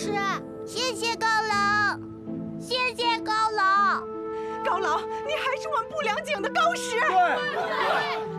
师，谢谢高老，谢谢高老。 高老，你还是我们不良井的高石。 对。